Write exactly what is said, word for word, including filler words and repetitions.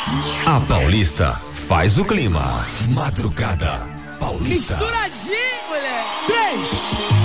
A Paulista faz o clima. Madrugada Paulista. Misturadinho, mulher. Três.